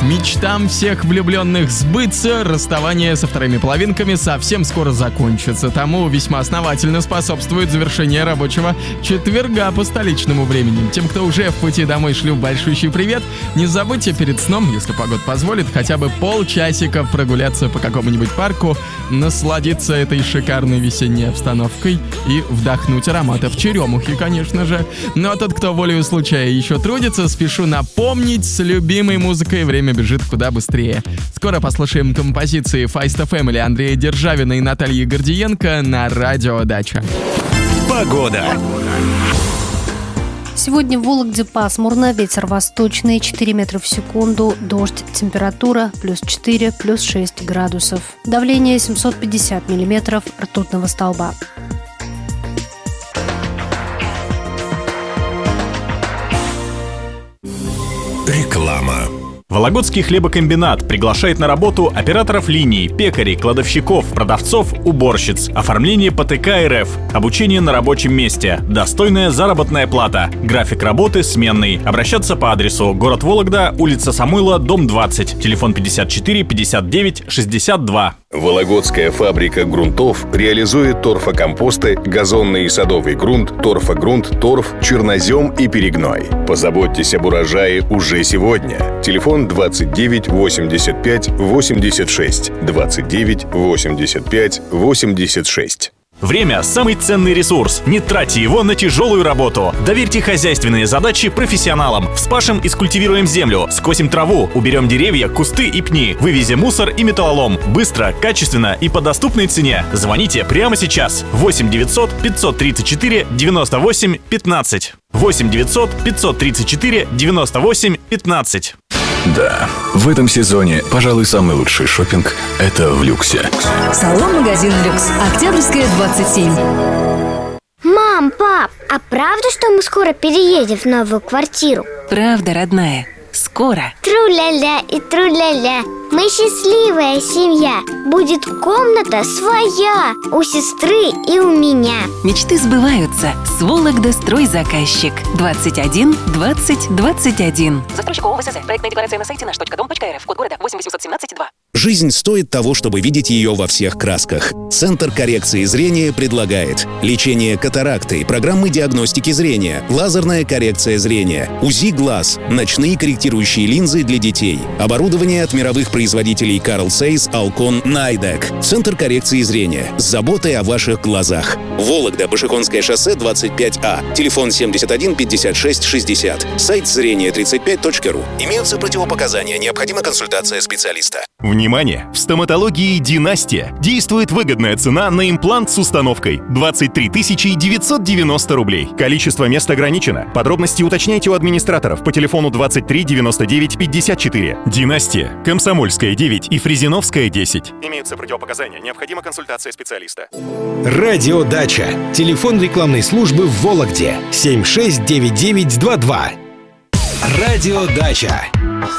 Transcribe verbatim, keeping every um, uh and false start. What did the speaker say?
мечтам всех влюбленных сбыться, расставание со вторыми половинками совсем скоро закончится. Тому весьма основательно способствует завершение рабочего четверга по столичному времени. Тем, кто уже в пути домой, шлю большущий привет. Не забудьте перед сном, если погода позволит, хотя бы полчасика прогуляться по какому-нибудь парку, насладиться этой шикарной весенней обстановкой и вдохнуть ароматов черемухи, конечно же. Ну а тот, кто волею случая еще трудится, спешу напомнить, с любимой музыкой время бежит куда быстрее. Скоро послушаем композиции Feist эф эм или Андрея Державина и Натальи Гордиенко на Радио Дача. Погода. Сегодня в Вологде пасмурно, ветер восточный, четыре метра в секунду, дождь, температура плюс четыре, плюс шесть градусов. Давление семьсот пятьдесят миллиметров ртутного столба. Реклама. Вологодский хлебокомбинат приглашает на работу операторов линий, пекарей, кладовщиков, продавцов, уборщиц, оформление по тэ ка эр эф, обучение на рабочем месте, достойная заработная плата, график работы сменный. Обращаться по адресу: город Вологда, улица Самуила, дом двадцать, телефон пятьдесят четыре пятьдесят девять шестьдесят два. Вологодская фабрика грунтов реализует торфокомпосты, газонный и садовый грунт, торфогрунт, торф, чернозем и перегной. Позаботьтесь об урожае уже сегодня. Телефон двадцать девять восемьдесят пять восемьдесят шесть, двадцать девять восемьдесят пять восемьдесят шесть. Время – самый ценный ресурс. Не тратьте его на тяжелую работу. Доверьте хозяйственные задачи профессионалам. Вспашем и скультивируем землю, скосим траву, уберем деревья, кусты и пни, вывезем мусор и металлолом. Быстро, качественно и по доступной цене. Звоните прямо сейчас. восемь девятьсот пятьсот тридцать четыре девяносто восемь пятнадцать. восемь девятьсот пятьсот тридцать четыре девяносто восемь пятнадцать. Да, в этом сезоне, пожалуй, самый лучший шопинг – это в Люксе. Салон-магазин «Люкс». Октябрьская, двадцать семь. Мам, пап, а правда, что мы скоро переедем в новую квартиру? Правда, родная. Скоро. Тру-ля-ля и тру-ля-ля. Мы счастливая семья. Будет комната своя у сестры и у меня. Мечты сбываются. С Вологда стройзаказчик. двадцать один двадцать двадцать один. Застройщик ООО ВСЗ. Проектная декларация на сайте наш точка дом точка эр эф. Код города восемь восемьсот семнадцать два. Жизнь стоит того, чтобы видеть ее во всех красках. Центр коррекции зрения предлагает лечение катаракты, программы диагностики зрения, лазерная коррекция зрения, УЗИ глаз, ночные корректирующие линзы для детей, оборудование от мировых производителей Carl Zeiss, Alcon, Nidec. Центр коррекции зрения с заботой о ваших глазах. Вологда, Башихонское шоссе, двадцать пять А. Телефон семьдесят один пятьдесят шесть шестьдесят. Сайт зрение тридцать пять точка ру. Имеются противопоказания. Необходима консультация специалиста. Внимание! В стоматологии «Династия» действует выгодная цена на имплант с установкой – двадцать три тысячи девятьсот девяносто рублей. Количество мест ограничено. Подробности уточняйте у администраторов по телефону двадцать три девяносто девять пятьдесят четыре. «Династия», Комсомольская, девять и Фрезеновская, десять. Имеются противопоказания. Необходима консультация специалиста. Радио Дача. Телефон рекламной службы в Вологде. семь шесть девять девять два два. Радио Дача.